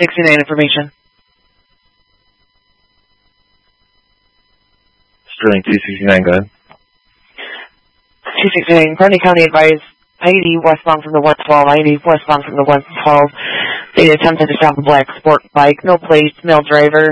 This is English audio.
269 information. Sterling 269, go ahead. 269, Grundy County advised ID westbound from the 112, ID westbound from the 112. They attempted to stop a black sport bike, no plates, male driver.